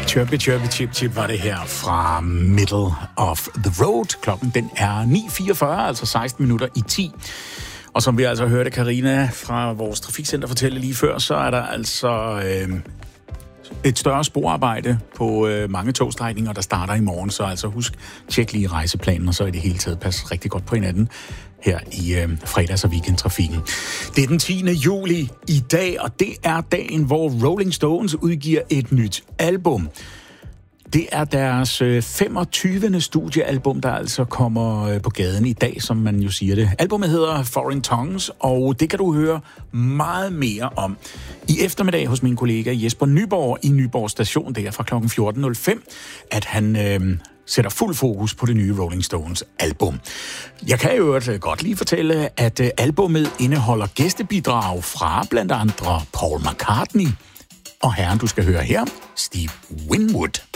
Chirpy Chirpy Chip Chip var det her fra Middle of the Road. Klokken den er 9.44, altså 16 minutter i 10. Og som vi altså hørte Karina fra vores trafikcenter fortælle lige før, så er der altså et større sporarbejde på mange togstrækninger, der starter i morgen. Så altså husk, tjek lige rejseplanen, og så i det hele taget pas rigtig godt på hinanden her i fredags- og weekendtrafikken. Det er den 10. juli i dag, og det er dagen, hvor Rolling Stones udgiver et nyt album. Det er deres 25. studiealbum, der altså kommer på gaden i dag, som man jo siger det. Albummet hedder Foreign Tongues, og det kan du høre meget mere om i eftermiddag hos min kollega Jesper Nyborg i Nyborg Station, der fra kl. 14.05, at han sætter fuld fokus på det nye Rolling Stones album. Jeg kan jo godt lige fortælle, at albummet indeholder gæstebidrag fra blandt andre Paul McCartney og herren, du skal høre her, Steve Winwood.